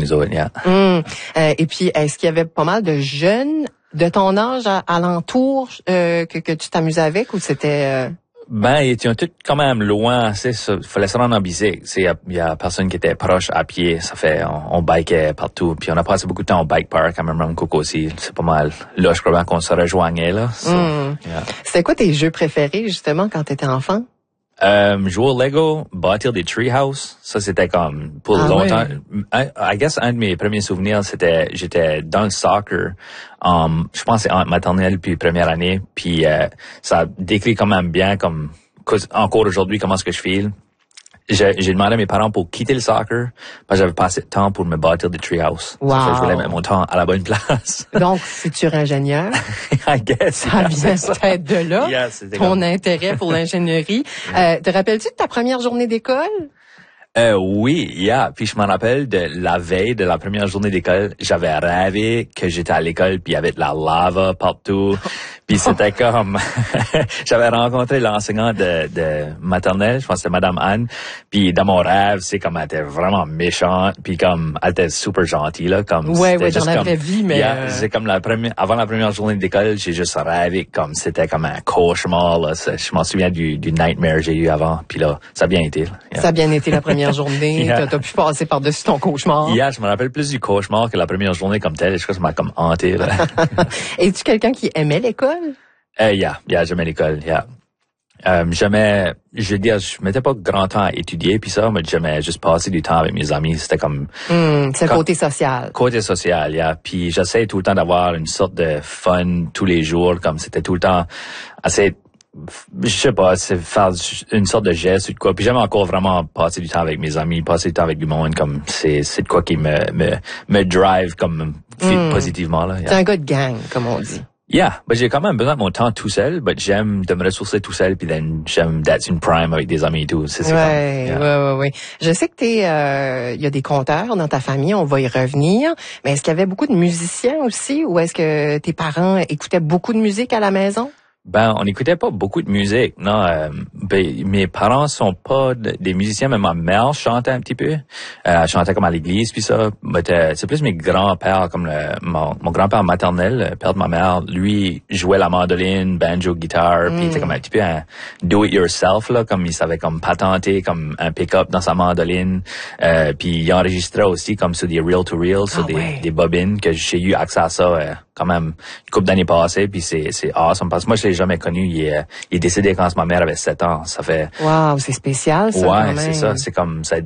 nous autres, yeah. Et puis, est-ce qu'il y avait pas mal de jeunes de ton âge alentour que tu t'amusais avec ou c'était... Ben, ils étaient tous quand même loin, il fallait se rendre en bicycle. Il y a personne qui était proche à pied, ça fait, on bikait partout. Puis on a passé beaucoup de temps au bike park à Memramcook aussi. C'est pas mal là, je crois qu'on se rejoignait, là. Yeah. C'était quoi tes jeux préférés, justement, quand t'étais enfant? Jouer au Lego, bâtir des treehouse, ça c'était comme pour longtemps. Ouais. I guess un de mes premiers souvenirs j'étais dans le soccer, je pense c'est entre maternelle puis première année, puis ça décrit quand même bien comme encore aujourd'hui comment est-ce que je file. J'ai demandé à mes parents pour quitter le soccer parce que j'avais pas assez de temps pour me bâtir des treehouse. Wow. Ça fait que je voulais mettre mon temps à la bonne place. Donc, futur ingénieur. I guess. Ça vient peut-être de là. Yeah, ton intérêt pour l'ingénierie. Te rappelles-tu de ta première journée d'école? Oui, yeah. Puis je m'en rappelle de la veille de la première journée d'école, j'avais rêvé que j'étais à l'école puis il y avait de la lava partout. Puis c'était comme j'avais rencontré l'enseignante de maternelle, je pense que c'était Madame Anne. Puis dans mon rêve, c'est comme elle était vraiment méchante, puis comme elle était super gentille là, comme ouais, dans la vraie vie, mais c'est comme avant la première journée d'école, j'ai juste rêvé comme c'était comme un cauchemar là. Je m'en souviens du nightmare que j'ai eu avant, puis là, ça a bien été. Là. Yeah. Ça a bien été la première journée, yeah. T'as pu passer par-dessus ton cauchemar. Yeah, je me rappelle plus du cauchemar que la première journée comme telle. Je crois que ça m'a comme hanté. Là. Es-tu quelqu'un qui aimait l'école? J'aimais l'école, yeah. J'aimais, je veux dire, je mettais pas grand temps à étudier puis ça, mais j'aimais juste passer du temps avec mes amis. C'était comme... c'est le côté social. Côté social, yeah. Puis j'essaie tout le temps d'avoir une sorte de fun tous les jours, comme c'était tout le temps assez... Je sais pas, c'est faire une sorte de geste ou de quoi. Puis j'aime encore vraiment passer du temps avec mes amis, passer du temps avec du monde, comme c'est de quoi qui me drive comme positivement, là. Yeah. C'est un gars de gang, comme on dit. Yeah, ben j'ai quand même besoin de mon temps tout seul, mais j'aime de me ressourcer tout seul, puis j'aime d'être une prime avec des amis et tout. Ouais. Je sais que il y a des conteurs dans ta famille, on va y revenir, mais est-ce qu'il y avait beaucoup de musiciens aussi, ou est-ce que tes parents écoutaient beaucoup de musique à la maison? Ben, on n'écoutait pas beaucoup de musique, non. Mes parents sont pas des musiciens, mais ma mère chantait un petit peu. Elle chantait comme à l'église, puis ça. C'est plus mes grands-pères, comme mon grand-père maternel, le père de ma mère, lui jouait la mandoline, banjo, guitare, puis il était comme un petit peu un do-it-yourself, là, comme il savait comme patenter comme un pick-up dans sa mandoline. Puis il enregistrait aussi comme sur des reel-to-reel, sur des bobines, que j'ai eu accès à ça quand même une couple d'années passées, puis c'est awesome, parce que moi je l'ai jamais connu, il est décédé quand ma mère avait 7 ans, ça fait... Wow, c'est spécial ça. Ouais, c'est ça, c'est comme, ça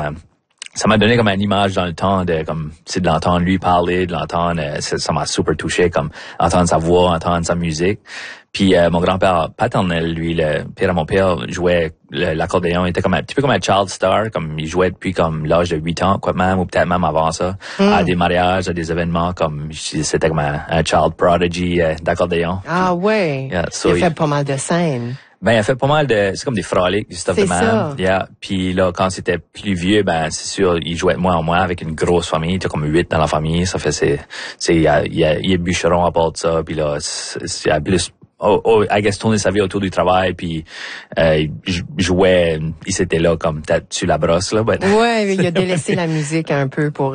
m'a donné comme une image dans le temps de l'entendre lui parler, de l'entendre, ça m'a super touché, comme entendre sa voix, entendre sa musique. Puis mon grand-père paternel, lui, le père de mon père, jouait l'accordéon, il était comme un petit peu comme un child star, comme il jouait depuis comme l'âge de 8 ans, quoi même, ou peut-être même avant ça, à des mariages, à des événements, comme c'était comme un child prodigy d'accordéon. Ah ouais. Yeah, il a fait pas mal de scènes. Ben, il a fait pas mal c'est comme des frolics, du stuff de même. Yeah. Puis là, quand c'était plus vieux, ben, c'est sûr, il jouait de moins en moins avec une grosse famille. Il était comme 8 dans la famille. Ça fait, il est bûcheron à part de ça. Puis là, il a plus, I guess, tourner sa vie autour du travail, puis il jouait, il s'était là comme peut-être sur la brosse, là. But... Ouais, il a délaissé la musique un peu pour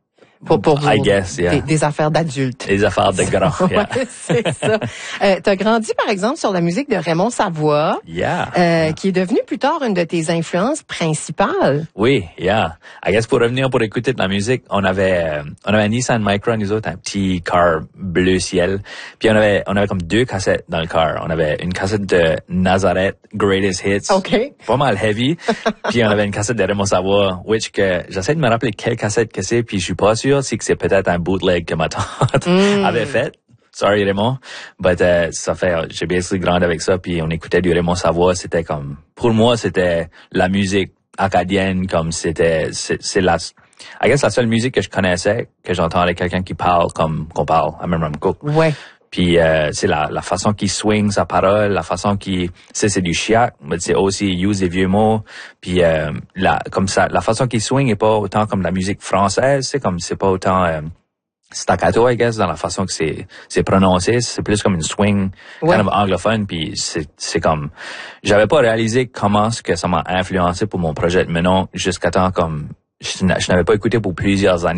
I guess, yeah. Des affaires d'adultes. Des affaires de grands, yeah. Ouais, c'est ça. T'as grandi, par exemple, sur la musique de Raymond Savoie. Yeah. Qui est devenue plus tard une de tes influences principales. Oui, yeah. I guess pour revenir pour écouter de la musique, on avait un Nissan Micra, nous autres, un petit car bleu ciel. Puis on avait comme 2 cassettes dans le car. On avait une cassette de Nazareth Greatest Hits. OK. Pas mal heavy. Puis on avait une cassette de Raymond Savoie, which que j'essaie de me rappeler quelle cassette que c'est, puis je suis pas sûr. C'est que c'est peut-être un bootleg que ma tante avait fait. Sorry Raymond. But ça fait, j'ai bien grandi avec ça, puis on écoutait du Raymond Savoie. C'était comme, pour moi, c'était la musique acadienne, comme c'est la seule musique que je connaissais, que j'entendais quelqu'un qui parle comme qu'on parle à Memramcook. Ouais. Puis c'est la façon qu'il swing sa parole, la façon qu'il c'est du chiac, mais c'est aussi use des vieux mots. Puis comme ça, la façon qu'il swing est pas autant comme la musique française, c'est pas autant staccato, I guess, dans la façon que c'est prononcé, c'est plus comme une swing kind of anglophone. Puis c'est comme, j'avais pas réalisé comment ce que ça m'a influencé pour mon projet de Menon jusqu'à temps comme je n'avais pas écouté pour plusieurs années.